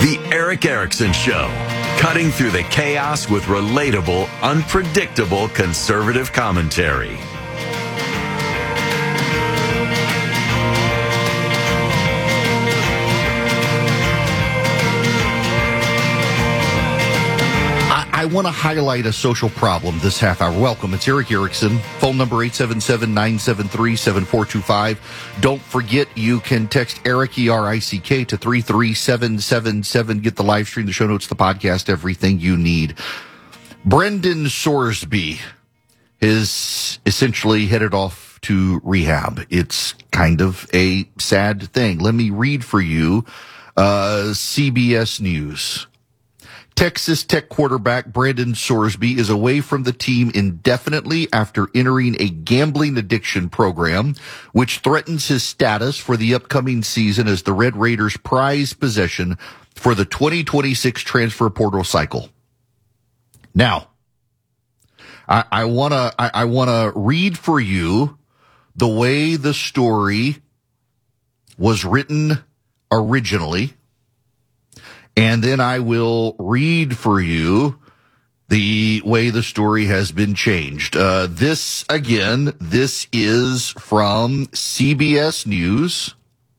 The Eric Erickson Show, cutting through the chaos with relatable, unpredictable conservative commentary. I want to highlight a social problem this half hour. Welcome. It's Eric Erickson. Phone number 877-973-7425. Don't forget you can text Eric, E-R-I-C-K, to 33777. Get the live stream, the show notes, the podcast, everything you need. Brendan Sorsby is essentially headed off to rehab. It's kind of a sad thing. Let me read for you CBS News. Texas Tech quarterback Brendan Sorsby is away from the team indefinitely after entering a gambling addiction program, which threatens his status for the upcoming season as the Red Raiders' prized possession for the 2026 transfer portal cycle. Now, I wanna read for you the way the story was written originally. And then I will read for you the way the story has been changed. This is from CBS News.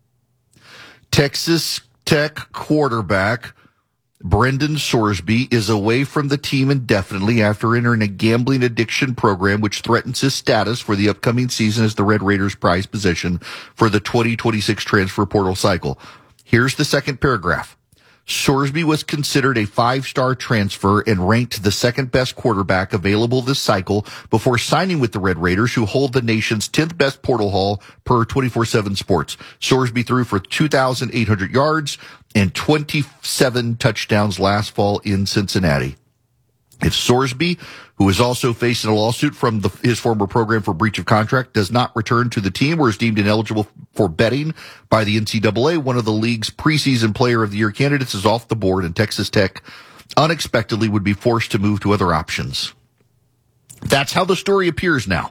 Texas Tech quarterback Brendan Sorsby is away from the team indefinitely after entering a gambling addiction program which threatens his status for the upcoming season as the Red Raiders' prized possession for the 2026 transfer portal cycle. Here's the second paragraph. Sorsby was considered a 5-star transfer and ranked the second-best quarterback available this cycle before signing with the Red Raiders, who hold the nation's 10th best portal haul per 24/7 Sports. Sorsby threw for 2,800 yards and 27 touchdowns last fall in Cincinnati. If Sorsby, who is also facing a lawsuit from his former program for breach of contract, does not return to the team or is deemed ineligible for betting by the NCAA, one of the league's preseason player of the year candidates is off the board, and Texas Tech unexpectedly would be forced to move to other options. That's how the story appears now.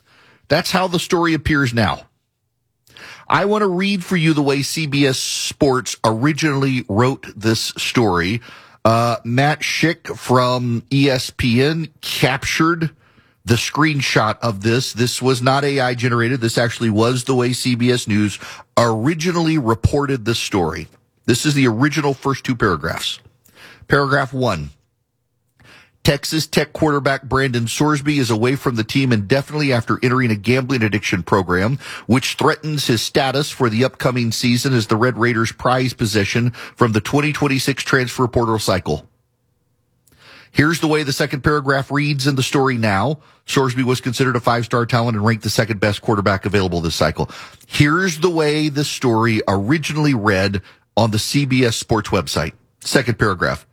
I want to read for you the way CBS Sports originally wrote this story. Matt Schick from ESPN captured the screenshot of this. This was not AI generated. This actually was the way CBS News originally reported the story. This is the original first two paragraphs. Paragraph 1. Texas Tech quarterback Brendan Sorsby is away from the team indefinitely after entering a gambling addiction program, which threatens his status for the upcoming season as the Red Raiders' prized possession from the 2026 transfer portal cycle. Here's the way the second paragraph reads in the story now. Sorsby was considered a 5-star talent and ranked the second best quarterback available this cycle. Here's the way the story originally read on the CBS Sports website. Second paragraph.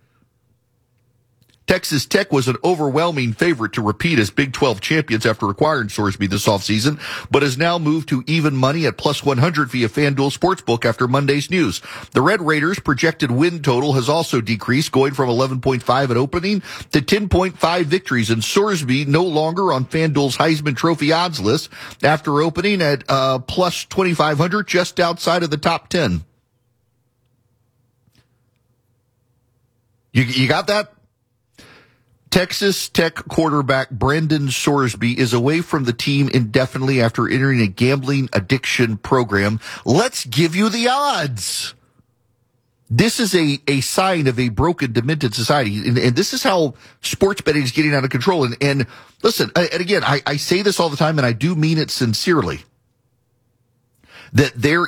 Texas Tech was an overwhelming favorite to repeat as Big 12 champions after acquiring Sorsby this offseason, but has now moved to even money at plus 100 via FanDuel Sportsbook after Monday's news. The Red Raiders' projected win total has also decreased, going from 11.5 at opening to 10.5 victories, and Sorsby no longer on FanDuel's Heisman Trophy odds list after opening at plus 2,500, just outside of the top 10. You got that? Texas Tech quarterback Brendan Sorsby is away from the team indefinitely after entering a gambling addiction program. Let's give you the odds. This is a sign of a broken, demented society. And this is how sports betting is getting out of control. And listen, and again, I say this all the time, and I do mean it sincerely, that there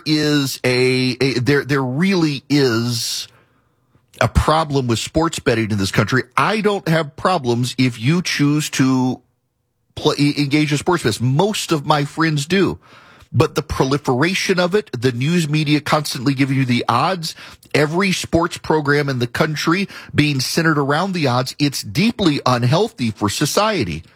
really is a problem with sports betting in this country. I don't have problems if you choose to engage in sports bets. Most of my friends do. But the proliferation of it, the news media constantly giving you the odds, every sports program in the country being centered around the odds, it's deeply unhealthy for society.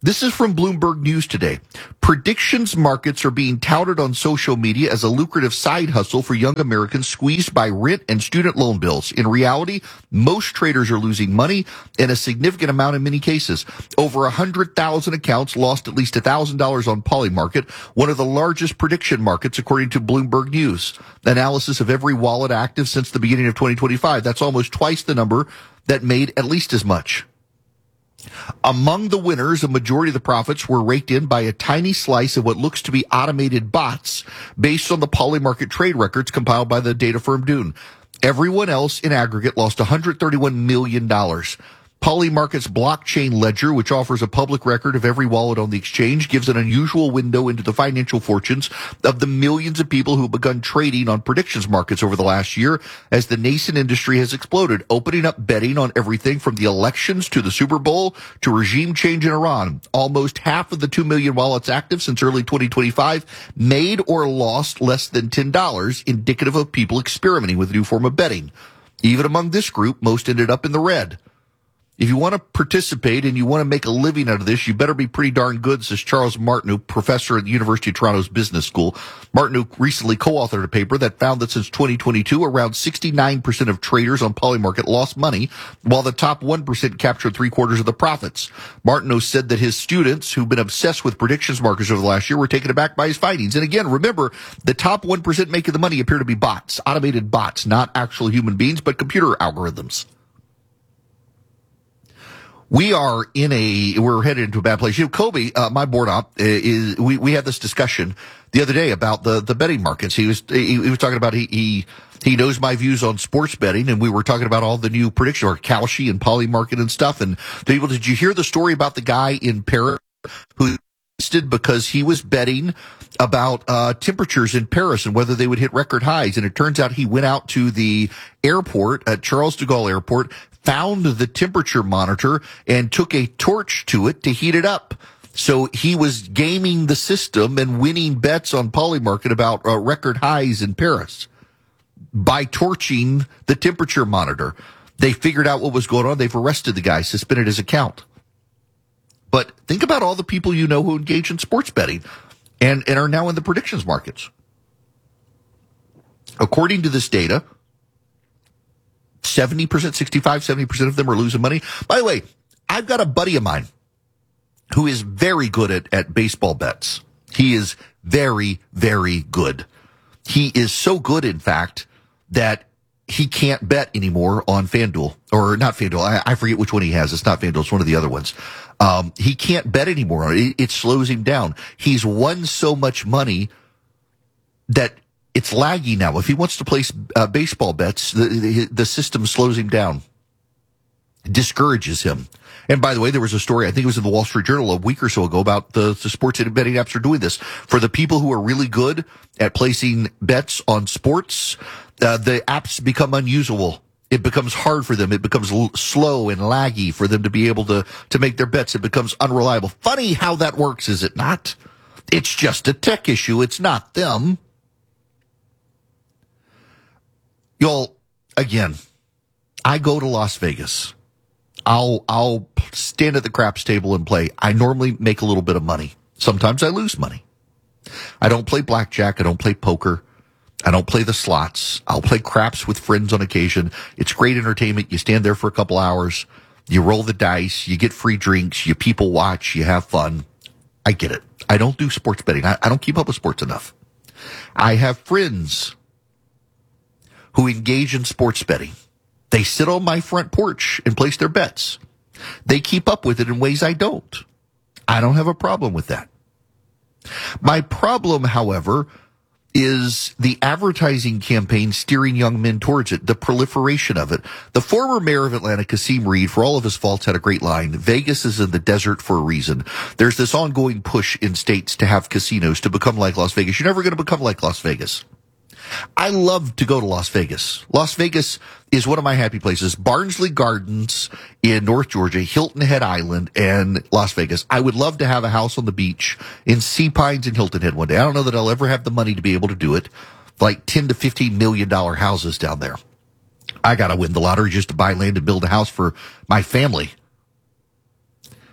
This is from Bloomberg News today. Predictions markets are being touted on social media as a lucrative side hustle for young Americans squeezed by rent and student loan bills. In reality, most traders are losing money, and a significant amount in many cases. Over 100,000 accounts lost at least $1,000 on Polymarket, one of the largest prediction markets, according to Bloomberg News. Analysis of every wallet active since the beginning of 2025. That's almost twice the number that made at least as much. Among the winners, a majority of the profits were raked in by a tiny slice of what looks to be automated bots based on the Polymarket trade records compiled by the data firm Dune. Everyone else in aggregate lost $131 million. Polymarket's blockchain ledger, which offers a public record of every wallet on the exchange, gives an unusual window into the financial fortunes of the millions of people who have begun trading on predictions markets over the last year as the nascent industry has exploded, opening up betting on everything from the elections to the Super Bowl to regime change in Iran. Almost half of the 2 million wallets active since early 2025 made or lost less than $10, indicative of people experimenting with a new form of betting. Even among this group, most ended up in the red. If you want to participate and you want to make a living out of this, you better be pretty darn good, says Charles Martineau, professor at the University of Toronto's Business School. Martineau recently co-authored a paper that found that since 2022, around 69% of traders on Polymarket lost money, while the top 1% captured 3/4 of the profits. Martineau said that his students, who've been obsessed with predictions markets over the last year, were taken aback by his findings. And again, remember, the top 1% making the money appear to be bots, automated bots, not actual human beings, but computer algorithms. We're headed into a bad place. Kobe, my board op, we had this discussion the other day about the betting markets. He was talking about, he knows my views on sports betting, and we were talking about all the new prediction, or Kalshi and Polymarket and stuff. And people, did you hear the story about the guy in Paris who arrested because he was betting about temperatures in Paris and whether they would hit record highs? And it turns out he went out to the airport at Charles de Gaulle Airport, found the temperature monitor, and took a torch to it to heat it up. So he was gaming the system and winning bets on Polymarket about record highs in Paris by torching the temperature monitor. They figured out what was going on. They've arrested the guy, suspended his account. But think about all the people you know who engage in sports betting and are now in the predictions markets. According to this data, 70% of them are losing money. By the way, I've got a buddy of mine who is very good at baseball bets. He is very, very good. He is so good, in fact, that he can't bet anymore on FanDuel, or not FanDuel. I forget which one he has. It's not FanDuel. It's one of the other ones. He can't bet anymore. It slows him down. He's won so much money that it's laggy now. If he wants to place baseball bets, the system slows him down, discourages him. And by the way, there was a story, I think it was in the Wall Street Journal a week or so ago, about the sports betting apps are doing this. For the people who are really good at placing bets on sports, the apps become unusable. It becomes hard for them. It becomes slow and laggy for them to be able to make their bets. It becomes unreliable. Funny how that works, is it not? It's just a tech issue. It's not them. Y'all, again, I go to Las Vegas. I'll stand at the craps table and play. I normally make a little bit of money. Sometimes I lose money. I don't play blackjack. I don't play poker. I don't play the slots. I'll play craps with friends on occasion. It's great entertainment. You stand there for a couple hours. You roll the dice. You get free drinks. You people watch. You have fun. I get it. I don't do sports betting. I don't keep up with sports enough. I have friends who engage in sports betting. They sit on my front porch and place their bets. They keep up with it in ways I don't. I don't have a problem with that. My problem, however, is the advertising campaign steering young men towards it, the proliferation of it. The former mayor of Atlanta, Kasim Reed, for all of his faults, had a great line. Vegas is in the desert for a reason. There's this ongoing push in states to have casinos to become like Las Vegas. You're never going to become like Las Vegas. I love to go to Las Vegas. Las Vegas is one of my happy places. Barnsley Gardens in North Georgia, Hilton Head Island, and Las Vegas. I would love to have a house on the beach in Sea Pines and Hilton Head one day. I don't know that I'll ever have the money to be able to do it. Like $10 to $15 million houses down there. I got to win the lottery just to buy land and build a house for my family.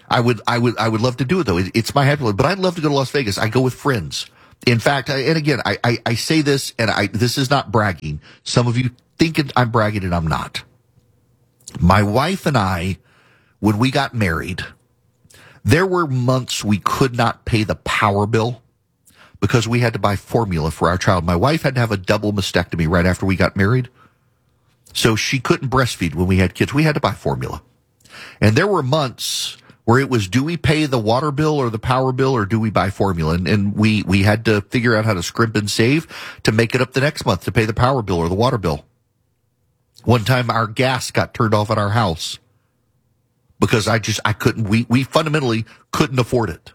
I would love to do it though. It's my happy place, but I'd love to go to Las Vegas. I go with friends. In fact, I say this, and this is not bragging. Some of you think I'm bragging, and I'm not. My wife and I, when we got married, there were months we could not pay the power bill because we had to buy formula for our child. My wife had to have a double mastectomy right after we got married, so she couldn't breastfeed when we had kids. We had to buy formula. And there were months where it was, do we pay the water bill or the power bill, or do we buy formula? And we had to figure out how to scrimp and save to make it up the next month to pay the power bill or the water bill. One time our gas got turned off at our house because I couldn't, we fundamentally couldn't afford it.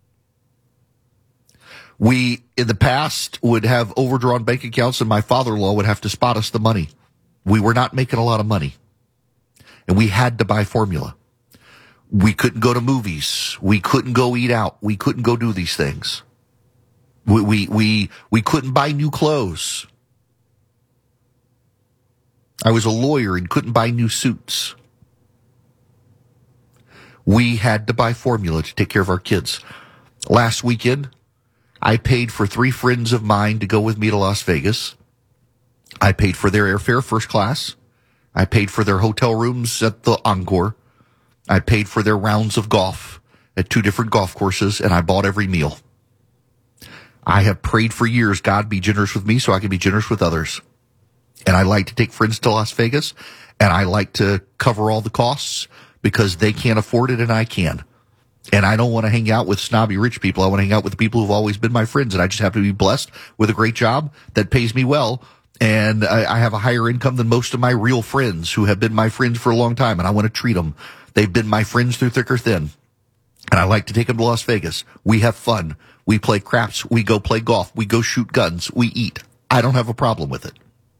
We, in the past, would have overdrawn bank accounts, and my father-in-law would have to spot us the money. We were not making a lot of money, and we had to buy formula. We couldn't go to movies. We couldn't go eat out. We couldn't go do these things. We couldn't buy new clothes. I was a lawyer and couldn't buy new suits. We had to buy formula to take care of our kids. Last weekend, I paid for 3 friends of mine to go with me to Las Vegas. I paid for their airfare first class. I paid for their hotel rooms at the Encore. I paid for their rounds of golf at 2 different golf courses, and I bought every meal. I have prayed for years, God, be generous with me so I can be generous with others. And I like to take friends to Las Vegas, and I like to cover all the costs because they can't afford it and I can. And I don't want to hang out with snobby rich people. I want to hang out with the people who've always been my friends, and I just happen to be blessed with a great job that pays me well. And I have a higher income than most of my real friends who have been my friends for a long time, and I want to treat them. They've been my friends through thick or thin. And I like to take them to Las Vegas. We have fun. We play craps. We go play golf. We go shoot guns. We eat. I don't have a problem with it.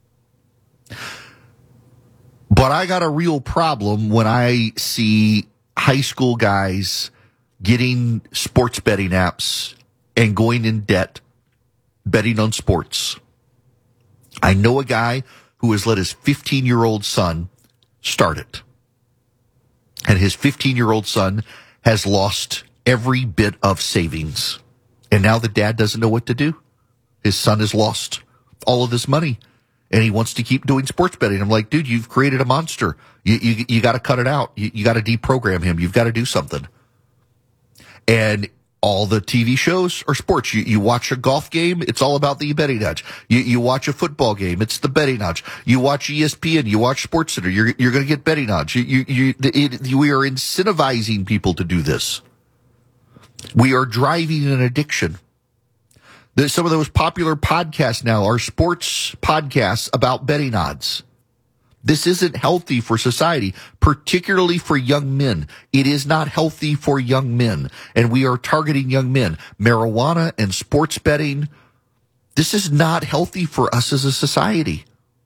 But I got a real problem when I see high school guys getting sports betting apps and going in debt betting on sports. I know a guy who has let his 15-year-old son start it. And his 15-year-old son has lost every bit of savings. And now the dad doesn't know what to do. His son has lost all of this money, and he wants to keep doing sports betting. I'm like, dude, you've created a monster. You got to cut it out. You got to deprogram him. You've got to do something. And all the TV shows are sports. You watch a golf game, it's all about the betting odds. You watch a football game, it's the betting odds. You watch ESPN, you watch SportsCenter, you're going to get betting odds. We are incentivizing people to do this. We are driving an addiction. Some of those popular podcasts now are sports podcasts about betting odds. This isn't healthy for society, particularly for young men. It is not healthy for young men, and we are targeting young men. Marijuana and sports betting, this is not healthy for us as a society.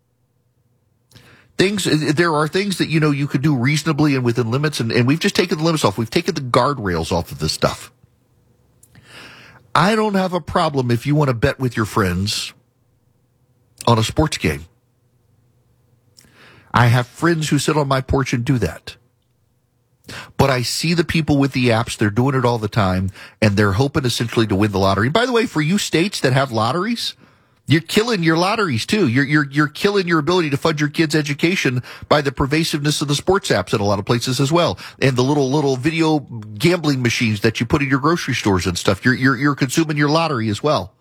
There are things that, you could do reasonably and within limits, and we've just taken the limits off. We've taken the guardrails off of this stuff. I don't have a problem if you want to bet with your friends on a sports game. I have friends who sit on my porch and do that. But I see the people with the apps, they're doing it all the time, and they're hoping essentially to win the lottery. By the way, for you states that have lotteries, you're killing your lotteries too. You're killing your ability to fund your kids' education by the pervasiveness of the sports apps in a lot of places as well. And the little video gambling machines that you put in your grocery stores and stuff. You're consuming your lottery as well.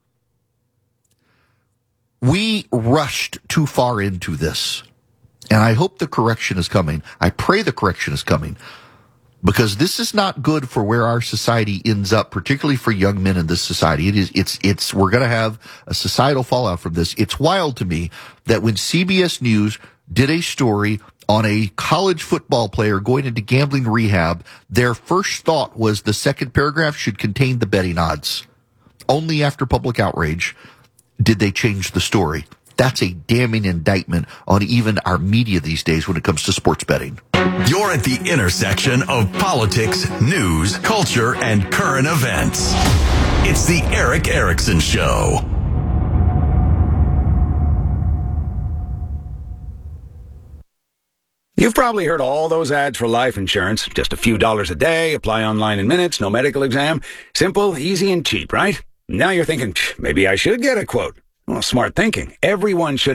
We rushed too far into this. And I hope the correction is coming. I pray the correction is coming, because this is not good for where our society ends up, particularly for young men in this society. We're going to have a societal fallout from this. It's wild to me that when CBS News did a story on a college football player going into gambling rehab, their first thought was the second paragraph should contain the betting odds. Only after public outrage did they change the story. That's a damning indictment on even our media these days when it comes to sports betting. You're at the intersection of politics, news, culture, and current events. It's the Erick Erickson Show. You've probably heard all those ads for life insurance. Just a few dollars a day, apply online in minutes, no medical exam. Simple, easy, and cheap, right? Now you're thinking, maybe I should get a quote. Well, smart thinking. Everyone should